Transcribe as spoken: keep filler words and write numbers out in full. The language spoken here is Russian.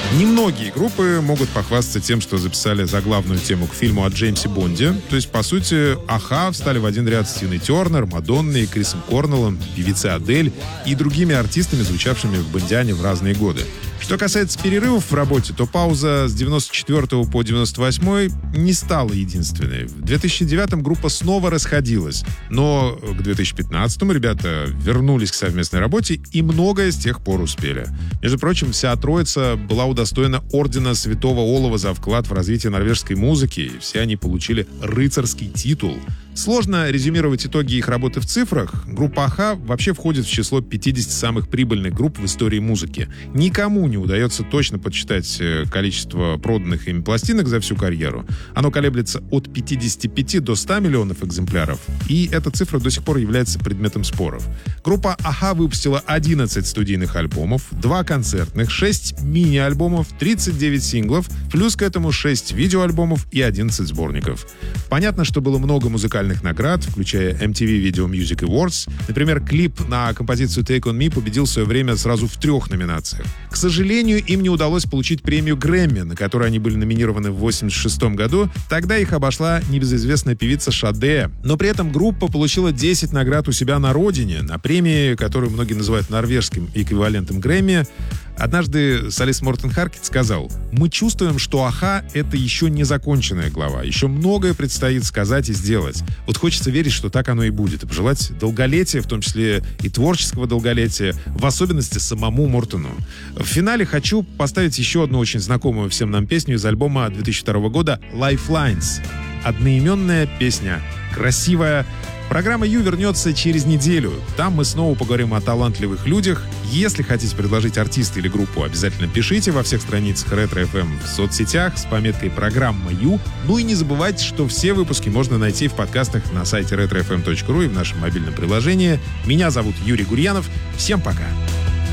Немногие группы могут похвастаться тем, что записали заглавную тему к фильму о Джеймсе Бонде. То есть, по сути, а-ха встали в один ряд с Тиной Тернер, Мадонной, Крисом Корнеллом, певицей Адель и другими артистами, звучавшими в Бондиане в разные годы. Что касается перерывов в работе, то пауза с девяносто четвёртого по девяносто восьмой не стала единственной. В две тысячи девятом группа снова расходилась, но к две тысячи пятнадцатому ребята вернулись к совместной работе и многое с тех пор успели. Между прочим, вся троица была удостоена ордена Святого Олова за вклад в развитие норвежской музыки, и все они получили рыцарский титул. Сложно резюмировать итоги их работы в цифрах. Группа а-ха вообще входит в число пятидесяти самых прибыльных групп в истории музыки. Никому не удается точно подсчитать количество проданных ими пластинок за всю карьеру. Оно колеблется от пятидесяти пяти до ста миллионов экземпляров. И эта цифра до сих пор является предметом споров. Группа а-ха выпустила одиннадцать студийных альбомов, два концертных, шесть мини-альбомов, тридцать девять синглов, плюс к этому шесть видеоальбомов и одиннадцать сборников. Понятно, что было много музыкальных наград, включая эм ти ви Video Music Awards. Например, клип на композицию Take On Me победил в свое время сразу в трех номинациях. К сожалению, им не удалось получить премию Грэмми, на которую они были номинированы в восемьдесят шестом году. Тогда их обошла небезызвестная певица Шаде. Но при этом группа получила десять наград у себя на родине, на премии, которую многие называют норвежским эквивалентом Грэмми. Однажды солист Мортен Харкет сказал: «Мы чувствуем, что а-ха — это еще не законченная глава. Еще многое предстоит сказать и сделать. Вот хочется верить, что так оно и будет. И пожелать долголетия, в том числе и творческого долголетия, в особенности самому Мортену». В финале хочу поставить еще одну очень знакомую всем нам песню из альбома две тысячи второго года «Lifelines». Одноименная песня. Красивая. Программа «Ю» вернется через неделю. Там мы снова поговорим о талантливых людях. Если хотите предложить артиста или группу, обязательно пишите во всех страницах Ретро-эф эм в соцсетях с пометкой «Программа Ю». Ну и не забывайте, что все выпуски можно найти в подкастах на сайте ретро эф эм точка ру и в нашем мобильном приложении. Меня зовут Юрий Гурьянов. Всем пока!